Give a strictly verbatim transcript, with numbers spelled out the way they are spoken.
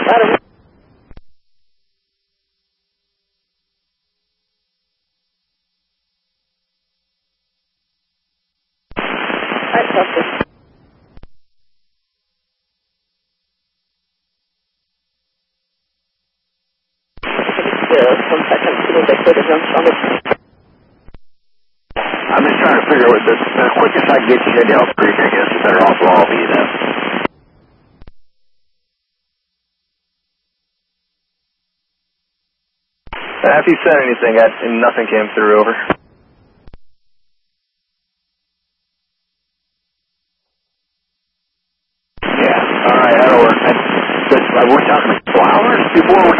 Adam. I trust it. One second, see if they put it on summit. I'm just trying to figure out what the, the quickest I can get you into Elk Creek, I guess, the better off we'll all be then. Have you said anything? I, nothing came through, over. Yeah, alright, that'll work. That's, that's, uh, we're talking like two hours before we